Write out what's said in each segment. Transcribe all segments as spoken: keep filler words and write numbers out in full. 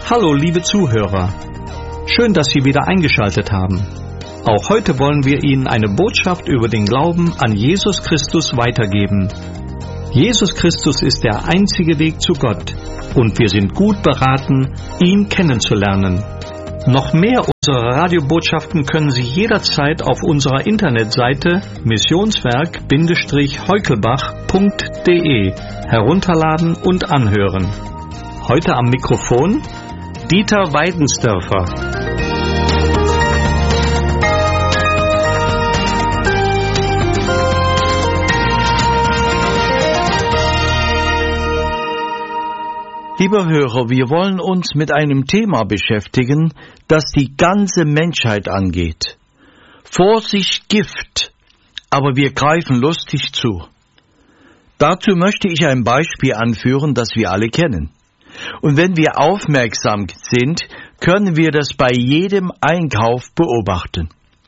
Hallo liebe Zuhörer, schön, dass Sie wieder eingeschaltet haben. Auch heute wollen wir Ihnen eine Botschaft über den Glauben an Jesus Christus weitergeben. Jesus Christus ist der einzige Weg zu Gott und wir sind gut beraten, ihn kennenzulernen. Noch mehr unserer Radiobotschaften können Sie jederzeit auf unserer Internetseite missionswerk-heukelbach punkt de herunterladen und anhören. Heute am Mikrofon Dieter Weidensdörfer. Lieber Hörer, wir wollen uns mit einem Thema beschäftigen, das die ganze Menschheit angeht. Vorsicht, Gift, aber wir greifen lustig zu. Dazu möchte ich ein Beispiel anführen, das wir alle kennen. Und wenn wir aufmerksam sind, können wir das bei jedem Einkauf beobachten.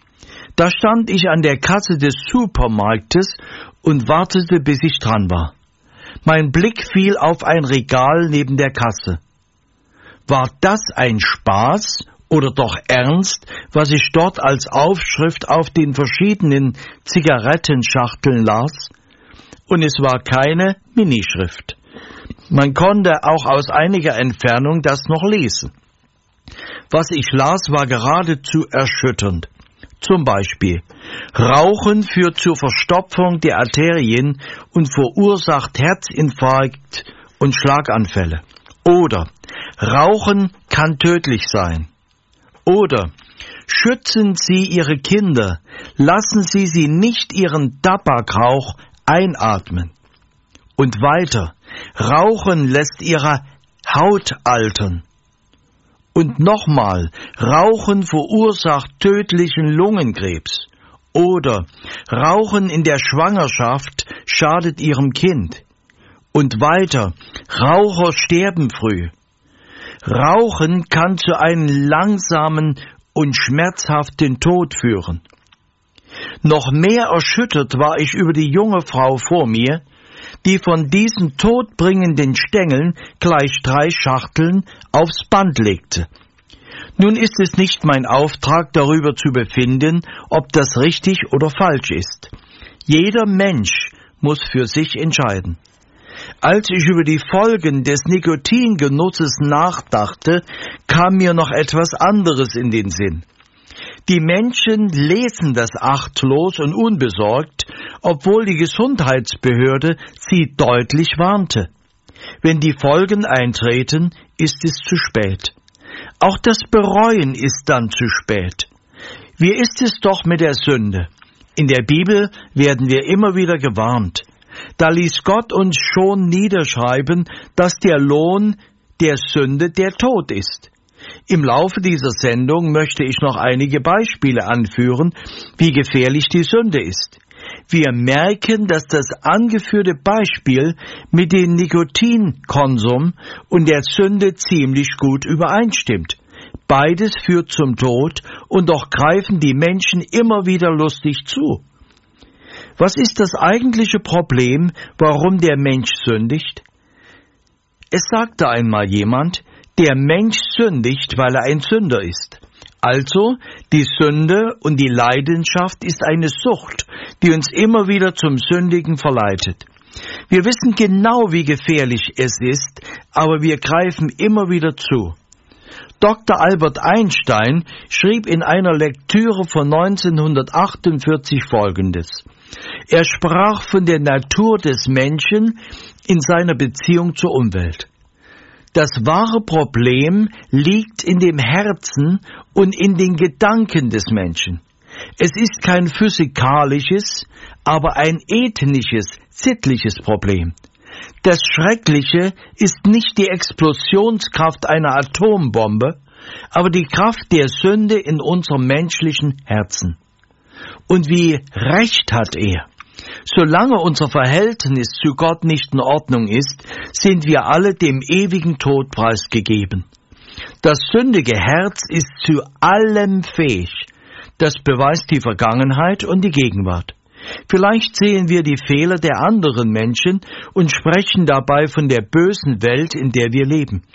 Da stand ich an der Kasse des Supermarktes und wartete, bis ich dran war. Mein Blick fiel auf ein Regal neben der Kasse. War das ein Spaß oder doch ernst, was ich dort als Aufschrift auf den verschiedenen Zigarettenschachteln las? Und es war keine Minischrift. Man konnte auch aus einiger Entfernung das noch lesen. Was ich las, war geradezu erschütternd. Zum Beispiel: Rauchen führt zur Verstopfung der Arterien und verursacht Herzinfarkt und Schlaganfälle. Oder Rauchen kann tödlich sein. Oder schützen Sie Ihre Kinder, lassen Sie sie nicht ihren Tabakrauch einatmen. Und weiter: Rauchen lässt Ihre Haut altern. Und nochmal, Rauchen verursacht tödlichen Lungenkrebs. Oder Rauchen in der Schwangerschaft schadet Ihrem Kind. Und weiter, Raucher sterben früh. Rauchen kann zu einem langsamen und schmerzhaften Tod führen. Noch mehr erschüttert war ich über die junge Frau vor mir, die von diesen todbringenden Stängeln gleich drei Schachteln aufs Band legte. Nun ist es nicht mein Auftrag, darüber zu befinden, ob das richtig oder falsch ist. Jeder Mensch muss für sich entscheiden. Als ich über die Folgen des Nikotingenusses nachdachte, kam mir noch etwas anderes in den Sinn. Die Menschen lesen das achtlos und unbesorgt, obwohl die Gesundheitsbehörde sie deutlich warnte. Wenn die Folgen eintreten, ist es zu spät. Auch das Bereuen ist dann zu spät. Wie ist es doch mit der Sünde? In der Bibel werden wir immer wieder gewarnt. Da ließ Gott uns schon niederschreiben, dass der Lohn der Sünde der Tod ist. Im Laufe dieser Sendung möchte ich noch einige Beispiele anführen, wie gefährlich die Sünde ist. Wir merken, dass das angeführte Beispiel mit dem Nikotinkonsum und der Sünde ziemlich gut übereinstimmt. Beides führt zum Tod und doch greifen die Menschen immer wieder lustig zu. Was ist das eigentliche Problem, warum der Mensch sündigt? Es sagte einmal jemand: Der Mensch sündigt, weil er ein Sünder ist. Also, die Sünde und die Leidenschaft ist eine Sucht, die uns immer wieder zum Sündigen verleitet. Wir wissen genau, wie gefährlich es ist, aber wir greifen immer wieder zu. Doktor Albert Einstein schrieb in einer Lektüre von neunzehnhundertachtundvierzig Folgendes. Er sprach von der Natur des Menschen in seiner Beziehung zur Umwelt. Das wahre Problem liegt in dem Herzen und in den Gedanken des Menschen. Es ist kein physikalisches, aber ein ethnisches, sittliches Problem. Das Schreckliche ist nicht die Explosionskraft einer Atombombe, aber die Kraft der Sünde in unserem menschlichen Herzen. Und wie recht hat er? Solange unser Verhältnis zu Gott nicht in Ordnung ist, sind wir alle dem ewigen Tod preisgegeben. Das sündige Herz ist zu allem fähig. Das beweist die Vergangenheit und die Gegenwart. Vielleicht sehen wir die Fehler der anderen Menschen und sprechen dabei von der bösen Welt, in der wir leben.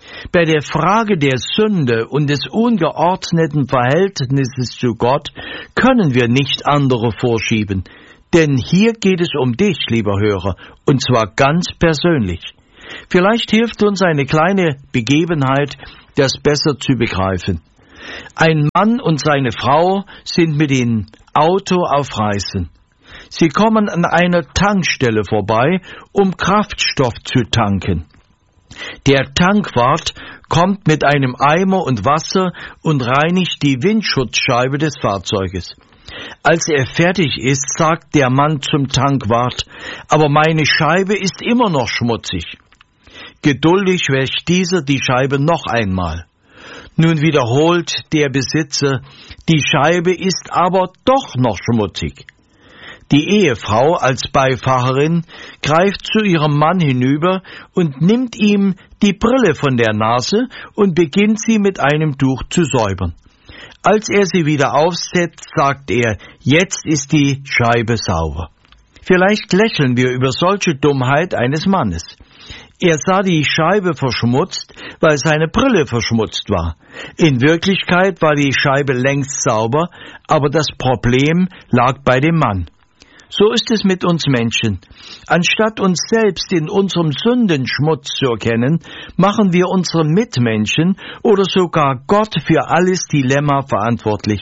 Bei der Frage der Sünde und des ungeordneten Verhältnisses zu Gott können wir nicht andere vorschieben, denn hier geht es um dich, lieber Hörer, und zwar ganz persönlich. Vielleicht hilft uns eine kleine Begebenheit, das besser zu begreifen. Ein Mann und seine Frau sind mit dem Auto auf Reisen. Sie kommen an einer Tankstelle vorbei, um Kraftstoff zu tanken. Der Tankwart kommt mit einem Eimer und Wasser und reinigt die Windschutzscheibe des Fahrzeuges. Als er fertig ist, sagt der Mann zum Tankwart: »Aber meine Scheibe ist immer noch schmutzig.« Geduldig wäscht dieser die Scheibe noch einmal. Nun wiederholt der Besitzer: »Die Scheibe ist aber doch noch schmutzig.« Die Ehefrau als Beifahrerin greift zu ihrem Mann hinüber und nimmt ihm die Brille von der Nase und beginnt sie mit einem Tuch zu säubern. Als er sie wieder aufsetzt, sagt er: »Jetzt ist die Scheibe sauber.« Vielleicht lächeln wir über solche Dummheit eines Mannes. Er sah die Scheibe verschmutzt, weil seine Brille verschmutzt war. In Wirklichkeit war die Scheibe längst sauber, aber das Problem lag bei dem Mann. So ist es mit uns Menschen. Anstatt uns selbst in unserem Sündenschmutz zu erkennen, machen wir unsere Mitmenschen oder sogar Gott für alles Dilemma verantwortlich.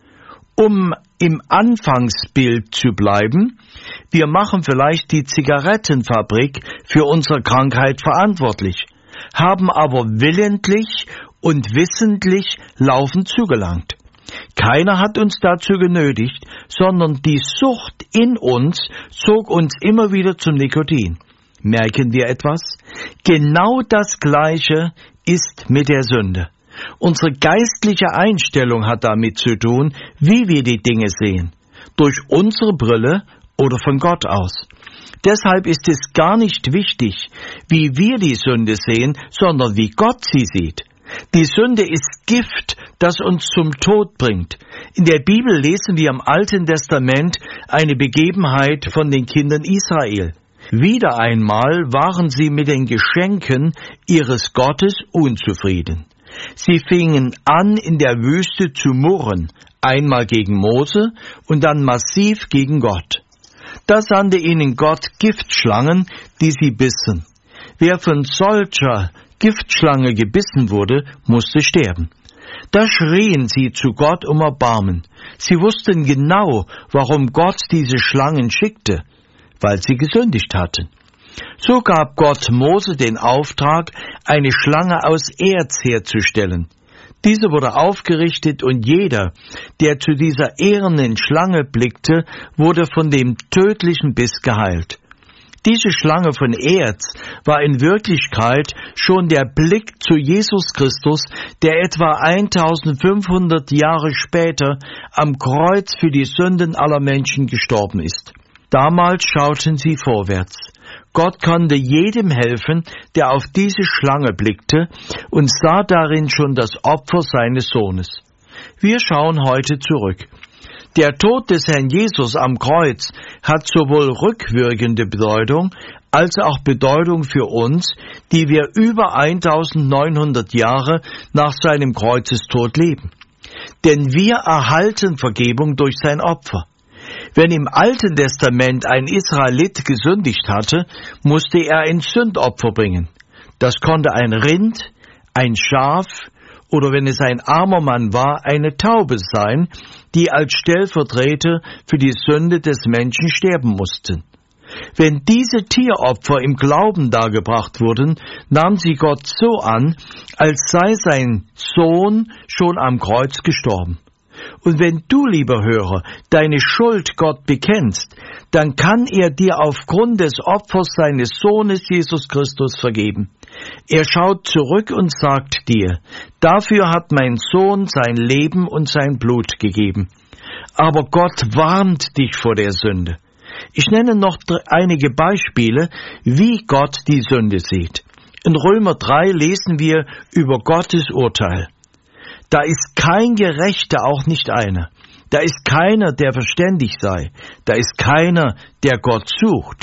Um im Anfangsbild zu bleiben, wir machen vielleicht die Zigarettenfabrik für unsere Krankheit verantwortlich, haben aber willentlich und wissentlich laufend zugelangt. Keiner hat uns dazu genötigt, sondern die Sucht in uns zog uns immer wieder zum Nikotin. Merken wir etwas? Genau das Gleiche ist mit der Sünde. Unsere geistliche Einstellung hat damit zu tun, wie wir die Dinge sehen. Durch unsere Brille oder von Gott aus. Deshalb ist es gar nicht wichtig, wie wir die Sünde sehen, sondern wie Gott sie sieht. Die Sünde ist Gift, das uns zum Tod bringt. In der Bibel lesen wir im Alten Testament eine Begebenheit von den Kindern Israel. Wieder einmal waren sie mit den Geschenken ihres Gottes unzufrieden. Sie fingen an, in der Wüste zu murren, einmal gegen Mose und dann massiv gegen Gott. Da sandte ihnen Gott Giftschlangen, die sie bissen. Wer von solcher Giftschlange gebissen wurde, musste sterben. Da schrien sie zu Gott um Erbarmen. Sie wussten genau, warum Gott diese Schlangen schickte, weil sie gesündigt hatten. So gab Gott Mose den Auftrag, eine Schlange aus Erz herzustellen. Diese wurde aufgerichtet und jeder, der zu dieser ehernen Schlange blickte, wurde von dem tödlichen Biss geheilt. Diese Schlange von Erz war in Wirklichkeit schon der Blick zu Jesus Christus, der etwa eintausendfünfhundert Jahre später am Kreuz für die Sünden aller Menschen gestorben ist. Damals schauten sie vorwärts. Gott konnte jedem helfen, der auf diese Schlange blickte und sah darin schon das Opfer seines Sohnes. Wir schauen heute zurück. Der Tod des Herrn Jesus am Kreuz hat sowohl rückwirkende Bedeutung als auch Bedeutung für uns, die wir über eintausendneunhundert Jahre nach seinem Kreuzestod leben. Denn wir erhalten Vergebung durch sein Opfer. Wenn im Alten Testament ein Israelit gesündigt hatte, musste er ein Sündopfer bringen. Das konnte ein Rind, ein Schaf oder, wenn es ein armer Mann war, eine Taube sein, die als Stellvertreter für die Sünde des Menschen sterben mussten. Wenn diese Tieropfer im Glauben dargebracht wurden, nahm sie Gott so an, als sei sein Sohn schon am Kreuz gestorben. Und wenn du, lieber Hörer, deine Schuld Gott bekennst, dann kann er dir aufgrund des Opfers seines Sohnes Jesus Christus vergeben. Er schaut zurück und sagt dir: Dafür hat mein Sohn sein Leben und sein Blut gegeben. Aber Gott warnt dich vor der Sünde. Ich nenne noch einige Beispiele, wie Gott die Sünde sieht. In Römer drei lesen wir über Gottes Urteil. Da ist kein Gerechter, auch nicht einer. Da ist keiner, der verständig sei. Da ist keiner, der Gott sucht.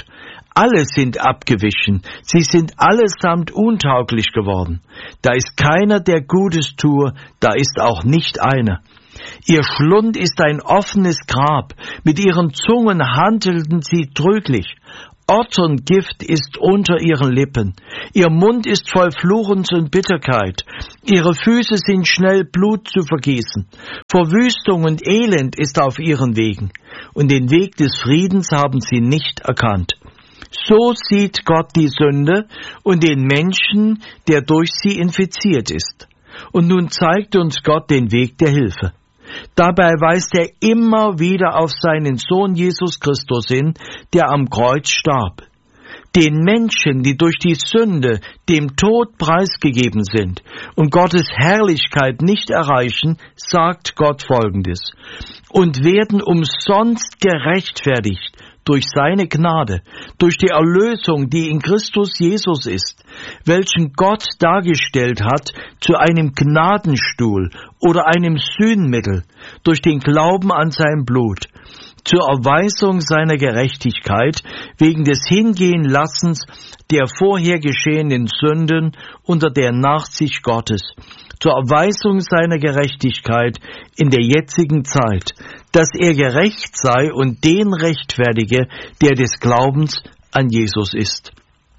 Alle sind abgewichen, sie sind allesamt untauglich geworden. Da ist keiner, der Gutes tue, da ist auch nicht einer. Ihr Schlund ist ein offenes Grab, mit ihren Zungen handelten sie trüglich. Otterngift ist unter ihren Lippen. Ihr Mund ist voll Fluchens und Bitterkeit. Ihre Füße sind schnell, Blut zu vergießen. Verwüstung und Elend ist auf ihren Wegen. Und den Weg des Friedens haben sie nicht erkannt. So sieht Gott die Sünde und den Menschen, der durch sie infiziert ist. Und nun zeigt uns Gott den Weg der Hilfe. Dabei weist er immer wieder auf seinen Sohn Jesus Christus hin, der am Kreuz starb. Den Menschen, die durch die Sünde dem Tod preisgegeben sind und Gottes Herrlichkeit nicht erreichen, sagt Gott Folgendes: und werden umsonst gerechtfertigt durch seine Gnade, durch die Erlösung, die in Christus Jesus ist, welchen Gott dargestellt hat zu einem Gnadenstuhl oder einem Sühnmittel, durch den Glauben an sein Blut, zur Erweisung seiner Gerechtigkeit wegen des Hingehenlassens der vorher geschehenen Sünden unter der Nachsicht Gottes, zur Erweisung seiner Gerechtigkeit in der jetzigen Zeit, dass er gerecht sei und den rechtfertige, der des Glaubens an Jesus ist.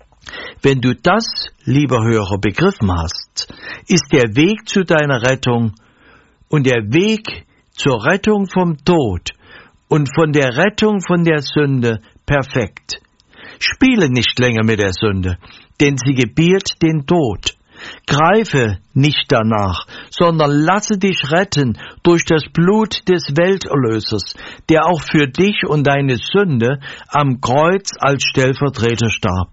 Wenn du das, lieber Hörer, begriffen hast, ist der Weg zu deiner Rettung und der Weg zur Rettung vom Tod und von der Rettung von der Sünde perfekt. Spiele nicht länger mit der Sünde, denn sie gebiert den Tod. Greife nicht danach, sondern lasse dich retten durch das Blut des Welterlösers, der auch für dich und deine Sünde am Kreuz als Stellvertreter starb.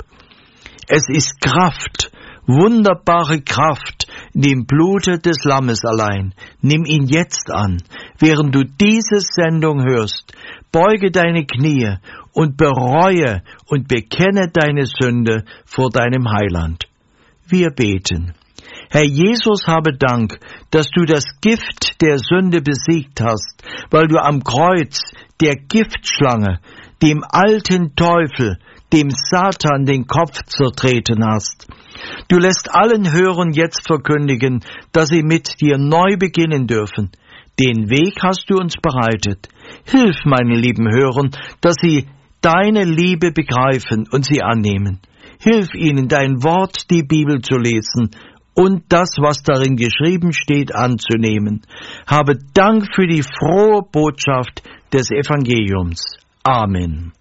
Es ist Kraft, wunderbare Kraft in dem Blute des Lammes allein. Nimm ihn jetzt an. Während du diese Sendung hörst, beuge deine Knie und bereue und bekenne deine Sünde vor deinem Heiland. Wir beten. Herr Jesus, habe Dank, dass du das Gift der Sünde besiegt hast, weil du am Kreuz der Giftschlange, dem alten Teufel, dem Satan den Kopf zertreten hast. Du lässt allen Hörern jetzt verkündigen, dass sie mit dir neu beginnen dürfen. Den Weg hast du uns bereitet. Hilf, meine lieben Hörern, dass sie deine Liebe begreifen und sie annehmen. Hilf ihnen, dein Wort, die Bibel zu lesen und das, was darin geschrieben steht, anzunehmen. Habe Dank für die frohe Botschaft des Evangeliums. Amen.